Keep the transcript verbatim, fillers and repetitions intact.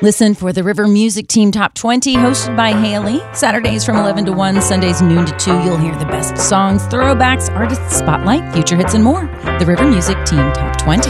Listen for the River Music Team Top twenty, hosted by Haley. Saturdays from eleven to one, Sundays noon to two. You'll hear the best songs, throwbacks, artist spotlight, future hits, and more. The River Music Team Top twenty.